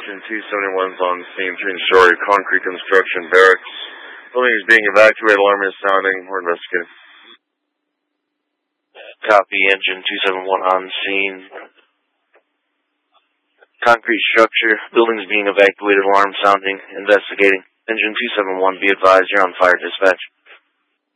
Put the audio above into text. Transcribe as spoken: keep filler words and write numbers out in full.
Engine two seventy-one's on scene, three-story concrete construction barracks. Building is being evacuated, alarm is sounding, we're investigating. Copy, Engine two seventy-one on scene. Concrete structure, buildings being evacuated, alarm sounding, investigating. Engine two seventy-one, be advised, you're on fire, dispatch.